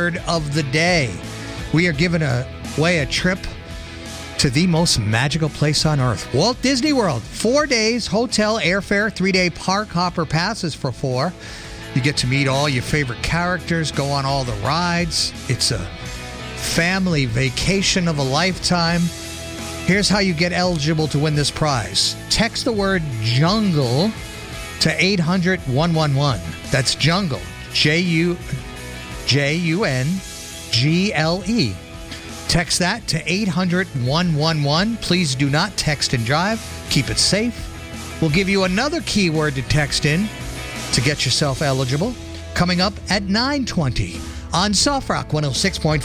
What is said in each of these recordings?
word of the day. We are giving away a trip to the most magical place on earth, Walt Disney World. 4 days, hotel, airfare, 3-day park hopper passes for 4. You get to meet all your favorite characters, go on all the rides. It's a family vacation of a lifetime. Here's how you get eligible to win this prize. Text the word jungle to 800-111. That's jungle, Jungle. Text that to 800-111. Please do not text and drive. Keep it safe. We'll give you another keyword to text in to get yourself eligible. Coming up at 9:20 on Soft Rock 106.5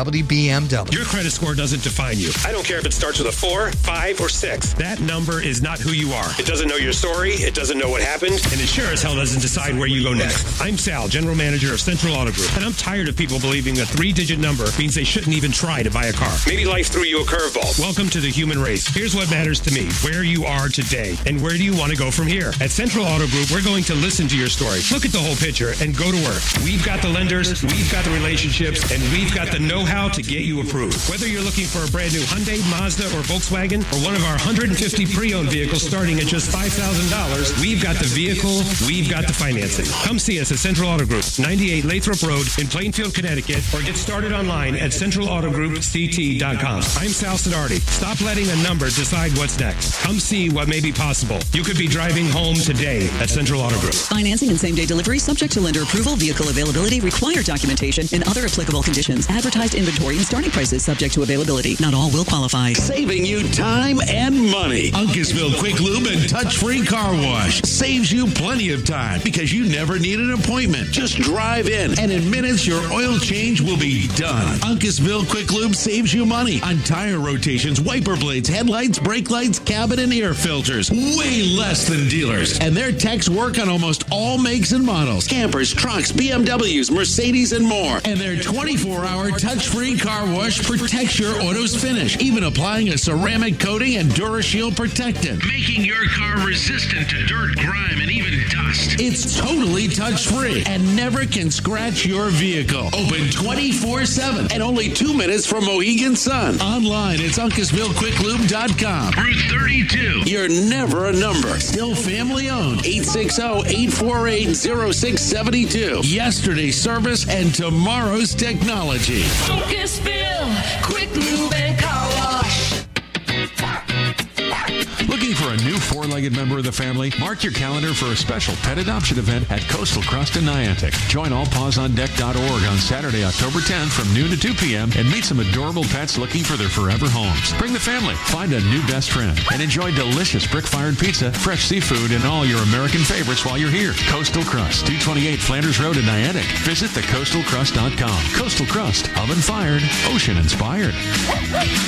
WBMW. Your credit score doesn't define you. I don't care if it starts with a 4, 5, or 6. That number is not who you are. It doesn't know your story. It doesn't know what happened. And it sure as hell doesn't decide where you go next. I'm Sal, General Manager of Central Auto Group, and I'm tired of people believing a 3-digit number means they shouldn't even try to buy a car. Maybe life threw you a curveball. Welcome to the human race. Here's what matters to me, where you are today, and where do you want to go from here. At Central Auto Group, we're going to listen to your story, look at the whole picture, and go to work. We've got the lenders, we've got the relationships, and we've got the know-how to get you approved. Whether you're looking for a brand new Hyundai, Mazda, or Volkswagen, or one of our 150 pre-owned vehicles starting at just $5,000, we've got the vehicle, we've got the financing. Come see us at Central Auto Group, 98 Lathrop Road in Plainfield, Connecticut, or get started online at centralautogroupct.com. I'm Sal Sidardi. Stop letting a number decide what's next. Come see what may be possible. You could be driving home today at Central Auto Group. Financing and same-day delivery subject to lender approval, vehicle availability, required documentation, and other applicable conditions. Advertised inventory and starting prices subject to availability. Not all will qualify. Saving you time and money. Uncasville Quick Lube and Touch-Free Car Wash saves you plenty of time because you never need an appointment. Just drive in, and in minutes, your oil change will be done. Uncasville Quick Lube saves you money on tire rotations, wiper blades, headlights, brake lights, cabin, and air filters. Way less than dealers. And their techs work on almost all makes and models. Campers, trucks, BMWs, Mercedes, and more. And their 24-hour touch-free car wash protects your auto's finish, even applying a ceramic coating and DuraShield protectant, making your car resistant to dirt, grime, and even dust. It's totally touch-free and never can scratch your vehicle. Open 24/7 and only 2 minutes from Mohegan Sun. Online, it's UncasvilleQuickLube.com. Route 32. You're never a number. Still family-owned. 860-848-0672. Yesterday's service and tomorrow's technology. Uncasville Quick Lube and Car Wash. Looking for a new 4-legged member of the family? Mark your calendar for a special pet adoption event at Coastal Crust in Niantic. Join allpawsondeck.org on Saturday, October 10th from noon to 2 p.m. and meet some adorable pets looking for their forever homes. Bring the family, find a new best friend, and enjoy delicious brick-fired pizza, fresh seafood, and all your American favorites while you're here. Coastal Crust, 228 Flanders Road in Niantic. Visit thecoastalcrust.com. Coastal Crust, oven-fired, ocean-inspired.